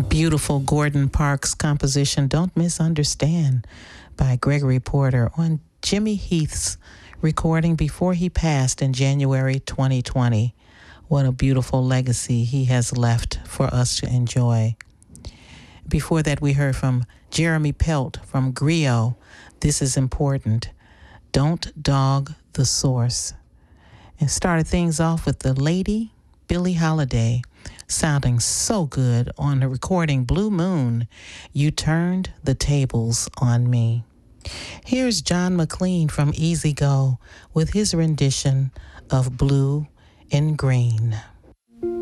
Beautiful Gordon Parks composition, Don't Misunderstand, by Gregory Porter on Jimmy Heath's recording before he passed in January 2020. What a beautiful legacy he has left for us to enjoy. Before that, we heard from Jeremy Pelt from Griot, This Is Important, Don't Dog the Source. And started things off with the lady, Billie Holiday, sounding so good on the recording Blue Moon, You Turned the Tables on Me. Here's John McLean from Easy Go with his rendition of Blue and Green.